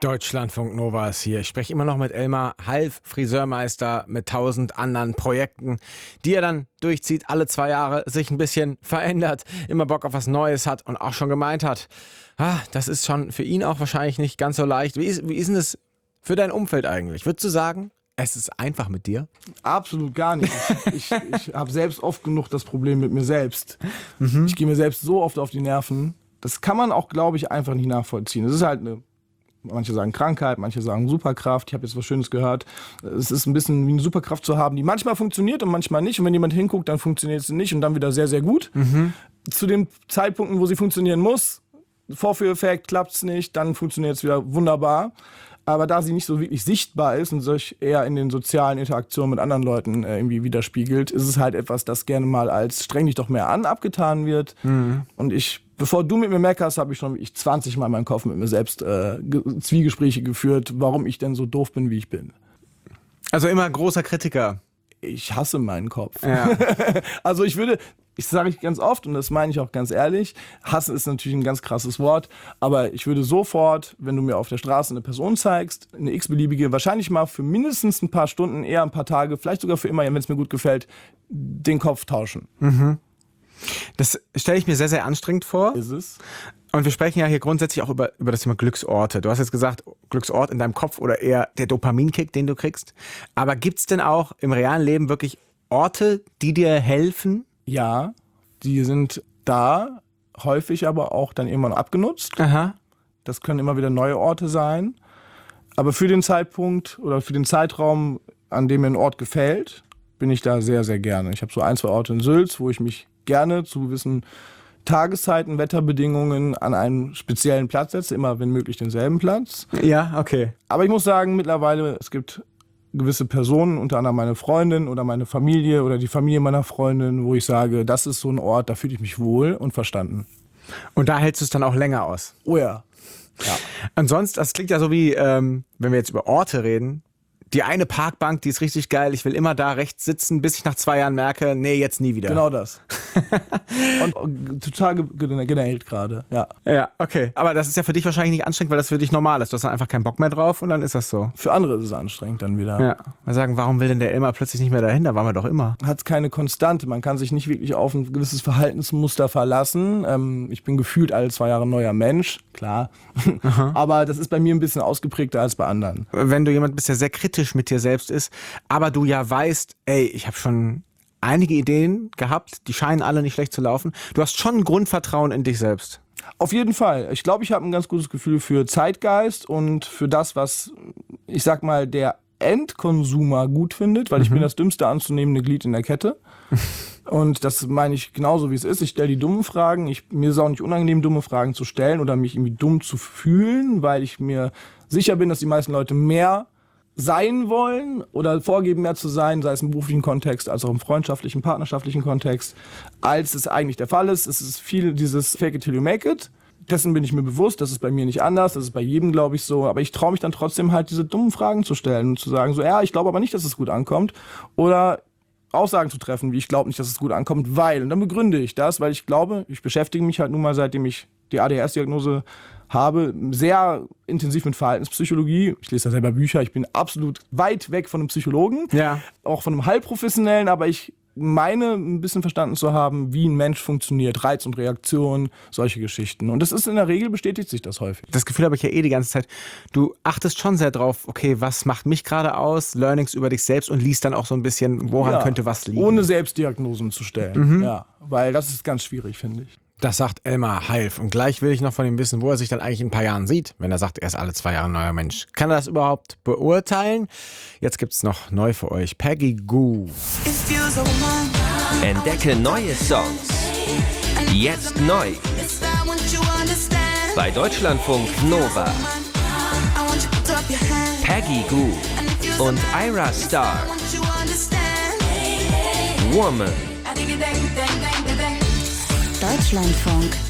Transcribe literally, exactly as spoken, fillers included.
Deutschlandfunk Nova ist hier. Ich spreche immer noch mit Elmar Half, Friseurmeister mit tausend anderen Projekten, die er dann durchzieht, alle zwei Jahre sich ein bisschen verändert, immer Bock auf was Neues hat und auch schon gemeint hat, ah, das ist schon für ihn auch wahrscheinlich nicht ganz so leicht. Wie ist, wie ist denn das für dein Umfeld eigentlich? Würdest du sagen, es ist einfach mit dir? Absolut gar nicht. Ich, ich, ich habe selbst oft genug das Problem mit mir selbst. Mhm. Ich gehe mir selbst so oft auf die Nerven. Das kann man auch, glaube ich, einfach nicht nachvollziehen. Es ist halt eine, manche sagen Krankheit, manche sagen Superkraft. Ich habe jetzt was Schönes gehört. Es ist ein bisschen wie eine Superkraft zu haben, die manchmal funktioniert und manchmal nicht. Und wenn jemand hinguckt, dann funktioniert sie nicht und dann wieder sehr, sehr gut. Mhm. Zu den Zeitpunkten, wo sie funktionieren muss, Vorführeffekt, klappt es nicht, dann funktioniert es wieder wunderbar. Aber da sie nicht so wirklich sichtbar ist und sich eher in den sozialen Interaktionen mit anderen Leuten äh, irgendwie widerspiegelt, ist es halt etwas, das gerne mal als streng dich doch mehr an abgetan wird. Mhm. Und ich, bevor du mit mir meckerst, habe ich schon ich zwanzig Mal in meinem Kopf mit mir selbst äh, Ge- Zwiegespräche geführt, warum ich denn so doof bin, wie ich bin. Also immer großer Kritiker. Ich hasse meinen Kopf. Ja. Also ich würde, ich sage ich ganz oft und das meine ich auch ganz ehrlich, hassen ist natürlich ein ganz krasses Wort, aber ich würde sofort, wenn du mir auf der Straße eine Person zeigst, eine x-beliebige, wahrscheinlich mal für mindestens ein paar Stunden, eher ein paar Tage, vielleicht sogar für immer, wenn es mir gut gefällt, den Kopf tauschen. Mhm. Das stelle ich mir sehr, sehr anstrengend vor. Ist es? Und wir sprechen ja hier grundsätzlich auch über, über das Thema Glücksorte. Du hast jetzt gesagt, Glücksort in deinem Kopf oder eher der Dopaminkick, den du kriegst. Aber gibt es denn auch im realen Leben wirklich Orte, die dir helfen? Ja, die sind da, häufig aber auch dann irgendwann abgenutzt. Aha. Das können immer wieder neue Orte sein. Aber für den Zeitpunkt oder für den Zeitraum, an dem mir ein Ort gefällt, bin ich da sehr, sehr gerne. Ich habe so ein, zwei Orte in Sülz, wo ich mich gerne zu gewissen Tageszeiten, Wetterbedingungen an einen speziellen Platz setze, immer wenn möglich denselben Platz. Ja, okay. Aber ich muss sagen, mittlerweile, es gibt gewisse Personen, unter anderem meine Freundin oder meine Familie oder die Familie meiner Freundin, wo ich sage, das ist so ein Ort, da fühle ich mich wohl und verstanden. Und da hältst du es dann auch länger aus? Oh ja. Ja. Ansonsten, das klingt ja so wie, ähm, wenn wir jetzt über Orte reden, die eine Parkbank, die ist richtig geil, ich will immer da rechts sitzen, bis ich nach zwei Jahren merke, nee, jetzt nie wieder. Genau das. Und total genäht gerade, ja. Ja, okay. Aber das ist ja für dich wahrscheinlich nicht anstrengend, weil das für dich normal ist. Du hast dann einfach keinen Bock mehr drauf und dann ist das so. Für andere ist es anstrengend dann wieder. Ja. Mal sagen, warum will denn der Elmar plötzlich nicht mehr dahin? Da waren wir doch immer. Hat keine Konstante. Man kann sich nicht wirklich auf ein gewisses Verhaltensmuster verlassen. Ähm, ich bin gefühlt alle zwei Jahre ein neuer Mensch, klar. Aber das ist bei mir ein bisschen ausgeprägter als bei anderen. Wenn du jemand bist, der sehr kritisch mit dir selbst ist, aber du ja weißt, ey, ich habe schon einige Ideen gehabt, die scheinen alle nicht schlecht zu laufen. Du hast schon ein Grundvertrauen in dich selbst. Auf jeden Fall. Ich glaube, ich habe ein ganz gutes Gefühl für Zeitgeist und für das, was, ich sag mal, der Endkonsumer gut findet, weil mhm. ich bin das dümmste anzunehmende Glied in der Kette. Und das meine ich genauso, wie es ist. Ich stelle die dummen Fragen. Ich, mir ist auch nicht unangenehm, dumme Fragen zu stellen oder mich irgendwie dumm zu fühlen, weil ich mir sicher bin, dass die meisten Leute mehr sein wollen oder vorgeben, mehr zu sein, sei es im beruflichen Kontext als auch im freundschaftlichen, partnerschaftlichen Kontext, als es eigentlich der Fall ist. Es ist viel dieses Fake it till you make it. Dessen bin ich mir bewusst, das ist bei mir nicht anders, das ist bei jedem, glaube ich, so. Aber ich traue mich dann trotzdem halt, diese dummen Fragen zu stellen und zu sagen, so, ja, ich glaube aber nicht, dass es gut ankommt. Oder Aussagen zu treffen, wie ich glaube nicht, dass es gut ankommt, weil. Und dann begründe ich das, weil ich glaube, ich beschäftige mich halt nun mal, seitdem ich die A D H S-Diagnose habe, sehr intensiv mit Verhaltenspsychologie. Ich lese da selber Bücher. Ich bin absolut weit weg von einem Psychologen. Ja. Auch von einem Halbprofessionellen, aber ich meine, ein bisschen verstanden zu haben, wie ein Mensch funktioniert, Reiz und Reaktion, solche Geschichten. Und das ist in der Regel, bestätigt sich das häufig. Das Gefühl habe ich ja eh die ganze Zeit. Du achtest schon sehr drauf, okay, was macht mich gerade aus? Learnings über dich selbst und liest dann auch so ein bisschen, woran ja, könnte was liegen. Ohne Selbstdiagnosen zu stellen. Mhm. Ja, weil das ist ganz schwierig, finde ich. Das sagt Elmar Half. Und gleich will ich noch von ihm wissen, wo er sich dann eigentlich in ein paar Jahren sieht, wenn er sagt, er ist alle zwei Jahre ein neuer Mensch. Kann er das überhaupt beurteilen? Jetzt gibt's noch neu für euch. Peggy Gou. Entdecke neue Songs. Jetzt neu. Bei Deutschlandfunk Nova. Peggy Gou und Ira Star. Woman. Deutschlandfunk